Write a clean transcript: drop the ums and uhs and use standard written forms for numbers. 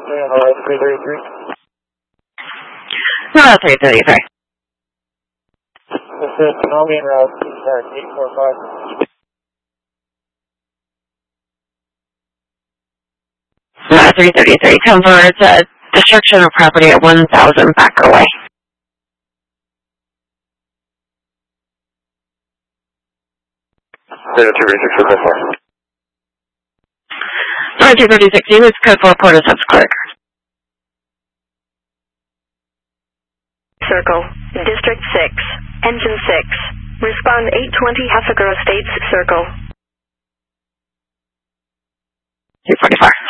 333. No, 333. This is Colombian Route 845. 333. Convert destruction of property at 1,000 Backer Way. Zero 236 for code 4. 236 units, code 4, Port of Subs Clerk. Circle, District 6, Engine 6. Respond 820 Hasagura Estates, Circle. 245.